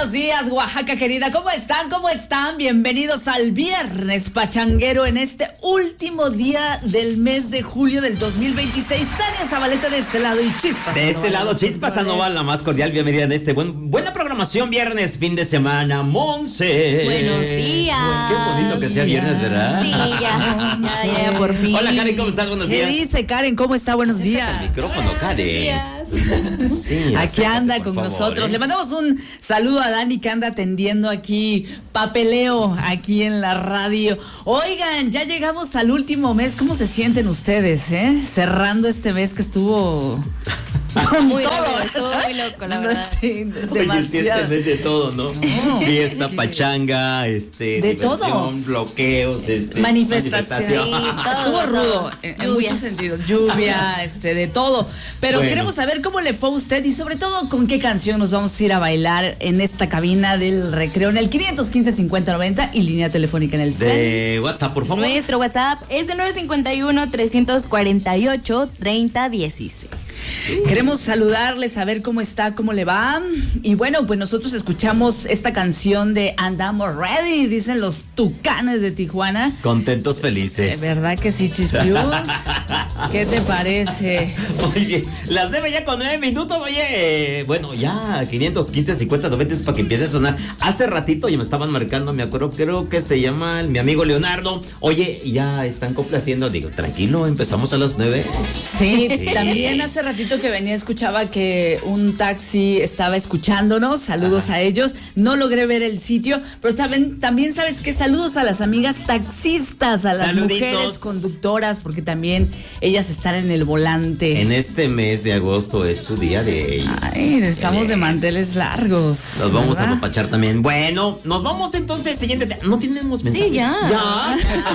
Buenos días, Oaxaca querida. ¿Cómo están? ¿Cómo están? Bienvenidos al Viernes Pachanguero en este último día del mes de julio del 2026. Tania Zabaleta de este lado y Chispas. De este lado, Chispas Sandoval, la más cordial bienvenida en este buena programación, viernes, fin de semana. Monse. Buenos días. Qué bonito que sea viernes, ¿verdad? Sí, ya, por fin. Hola, Karen, ¿cómo estás? Buenos días. ¿Qué dice Karen? ¿Cómo está? Buenos días. El micrófono, Karen. Sí, aquí anda por con favor, nosotros. Le mandamos un saludo a Dani que anda atendiendo aquí papeleo aquí en la radio. Oigan, ya llegamos al último mes. ¿Cómo se sienten ustedes, cerrando este mes que estuvo muy rápido, estuvo muy loco, la verdad. Sí, oye, sí, este mes de todo, ¿no? Fiesta, pachanga, de diversión, todo. bloqueos, manifestación. Sí, todo, estuvo rudo en muchos sentidos, lluvia, de todo. Pero bueno, queremos saber cómo le fue a usted y sobre todo con qué canción nos vamos a ir a bailar en esta cabina del recreo en el 515-5090 y línea telefónica en el de WhatsApp, por favor. Nuestro WhatsApp es el 951-348-3016. Queremos saludarle, saber cómo está, cómo le va. Y bueno, pues nosotros escuchamos esta canción de Andamos Ready, dicen los Tucanes de Tijuana. Contentos, felices. ¿Verdad que sí, Chispius? ¿Qué te parece? Oye, las debe ya con 9 minutos, oye. Bueno, ya 515-5090 es para que empiece a sonar. Hace ratito ya me estaban marcando, me acuerdo, creo que se llama mi amigo Leonardo. Oye, ya están complaciendo. Digo, tranquilo, empezamos a las 9. Sí, también hace ratito que venía escuchaba que un taxi estaba escuchándonos. Saludos a ellos. No logré ver el sitio, pero también sabes que saludos a las amigas taxistas, a las Saluditos. Mujeres conductoras, porque también ellas están en el volante. En este mes de agosto es su día de ellos. Ay, estamos de manteles largos. Nos vamos ¿verdad? a apapachar también. Bueno, nos vamos entonces, siguiente. No tenemos mensaje. Sí, ya. ¿Ya?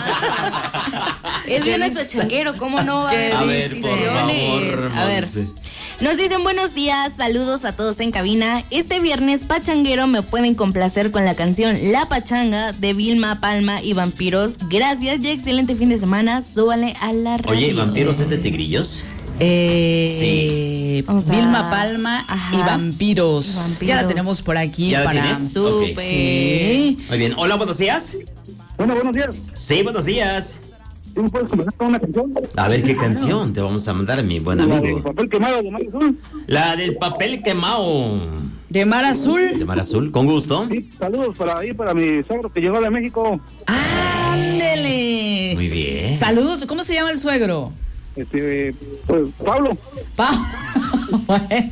Es viernes pachanguero, ¿cómo no va a haber A ver, por decisiones? favor, A ver. Monse. Nos dicen buenos días, saludos a todos en cabina. Este viernes pachanguero me pueden complacer con la canción La Pachanga de Vilma Palma y Vampiros. Gracias y excelente fin de semana. Súbale a la radio. Oye, ¿Vampiros es de Tigrillos? Sí. Vilma Palma y Vampiros. Ya la tenemos por aquí. ¿Ya la para tienes? Súper. Ok. Sí. Muy bien. Hola, buenos días. Bueno, buenos días. Sí, buenos días. ¿Tú me puedes comenzar con una canción? A ver, ¿qué canción te vamos a mandar, mi buen La del amigo? papel quemado de Mario Azul. La del papel quemado. De Mar Azul. De Mar Azul, con gusto. Sí, saludos para mi suegro que llegó de México. ¡Ándele! Muy bien. Saludos. ¿Cómo se llama el suegro? Pues, Pablo. Bueno.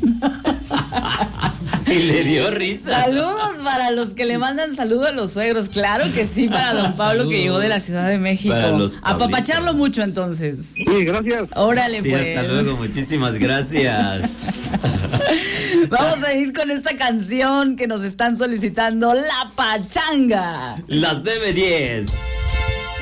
Y le dio risa. Saludos para los que le mandan saludos a los suegros. Claro que sí, para don Pablo que llegó de la Ciudad de México. Para los Apapacharlo Pablitos. mucho entonces. Sí, gracias. Órale, Sí, pues. hasta luego, muchísimas gracias. Vamos a ir con esta canción que nos están solicitando, La Pachanga. Las 9:10.